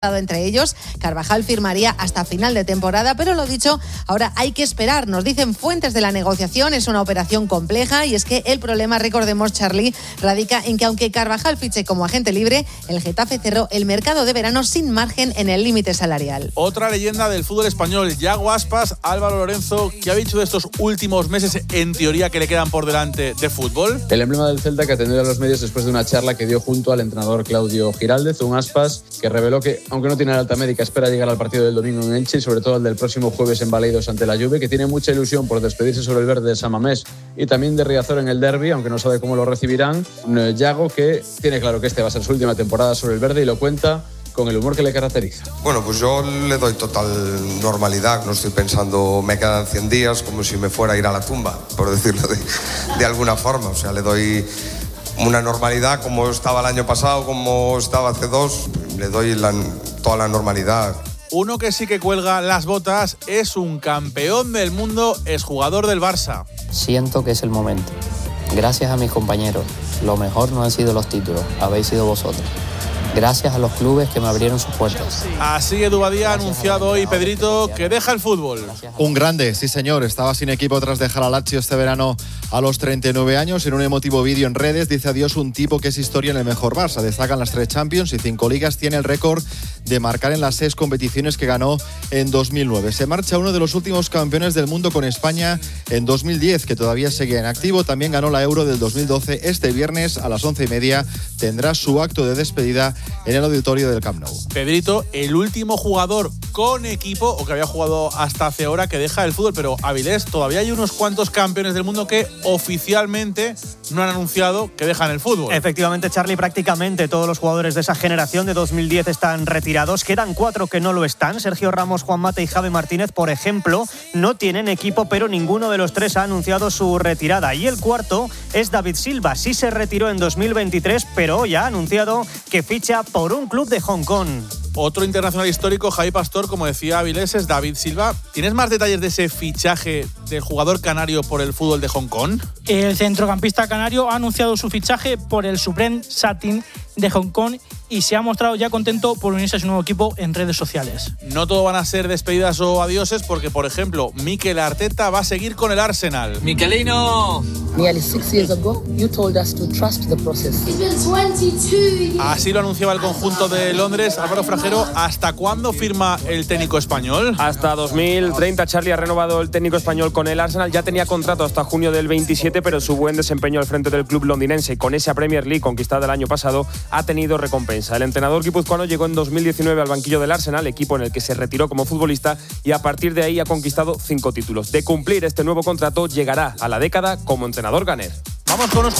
entre ellos. Carvajal firmaría hasta final de temporada, pero lo dicho, ahora hay que esperar. Nos dicen fuentes de la negociación, es una operación compleja y es que el problema, recordemos, Charly, radica en que aunque Carvajal fiche como agente libre, el Getafe cerró el mercado de verano sin margen en el límite salarial. Otra leyenda del fútbol español, Yago Aspas, Álvaro Lorenzo, ¿qué ha dicho de estos últimos meses en teoría que le quedan por delante de fútbol? El emblema del Celta que atendió a los medios después de una charla que dio junto al entrenador Claudio Giraldez, un Aspas que reveló que, aunque no tiene la alta médica, espera llegar al partido del domingo en Elche y sobre todo al del próximo jueves en Baleidos ante la Juve, que tiene mucha ilusión por despedirse sobre el verde de San Mamés y también de Riazor en el derbi, aunque no sabe cómo lo recibirán. Yago, que tiene claro que este va a ser su última temporada sobre el verde y lo cuenta con el humor que le caracteriza. Bueno, pues yo le doy total normalidad, no estoy pensando me quedan 100 días como si me fuera a ir a la tumba, por decirlo de alguna forma, o sea, le doy una normalidad como estaba el año pasado, como estaba hace 2, le doy toda la normalidad. Uno que sí que cuelga las botas es un campeón del mundo, exjugador del Barça. Siento que es el momento. Gracias a mis compañeros. Lo mejor no han sido los títulos, habéis sido vosotros. Gracias a los clubes que me abrieron sus puertas. Así Edu Badía ha anunciado hoy, Pedrito, que deja el fútbol. Un grande, sí señor. Estaba sin equipo tras dejar a Lazio este verano a los 39 años. En un emotivo vídeo en redes dice adiós un tipo que es historia en el mejor Barça. Destacan las 3 Champions y 5 ligas. Tiene el récord de marcar en las 6 competiciones que ganó en 2009. Se marcha uno de los últimos campeones del mundo con España en 2010, que todavía sigue en activo. También ganó la Euro del 2012. Este viernes a las 11:30 tendrá su acto de despedida en el auditorio del Camp Nou. Pedrito, el último jugador con equipo, o que había jugado hasta hace hora, que deja el fútbol. Pero, Avilés, todavía hay unos cuantos campeones del mundo que oficialmente no han anunciado que dejan el fútbol. Efectivamente, Charly, prácticamente todos los jugadores de esa generación de 2010 están retirados. Quedan 4 que no lo están. Sergio Ramos, Juan Mata y Javi Martínez, por ejemplo, no tienen equipo, pero ninguno de los 3 ha anunciado su retirada. Y el cuarto es David Silva. Sí se retiró en 2023, pero hoy ha anunciado que ficha por un club de Hong Kong. Otro internacional histórico, Javi Pastor, como decía Avilés, es David Silva. ¿Tienes más detalles de ese fichaje del jugador canario por el fútbol de Hong Kong? El centrocampista canario ha anunciado su fichaje por el Supreme Satin de Hong Kong y se ha mostrado ya contento por unirse a su nuevo equipo en redes sociales. No todo van a ser despedidas o adioses porque, por ejemplo, Mikel Arteta va a seguir con el Arsenal. ¡Mikelino! Nearly 6 years ago, you told us to trust the process. Así lo anunciaba el conjunto de Londres. Álvaro Frajero, ¿hasta cuándo firma el técnico español? Hasta 2030. Charly ha renovado el técnico español con el Arsenal. Ya tenía contrato hasta junio del 27, pero su buen desempeño al frente del club londinense, con esa Premier League conquistada el año pasado, ha tenido recompensa. El entrenador guipuzcoano llegó en 2019 al banquillo del Arsenal, equipo en el que se retiró como futbolista, y a partir de ahí ha conquistado 5 títulos. De cumplir este nuevo contrato, llegará a la década como entrenador ganer. Vamos con nuestro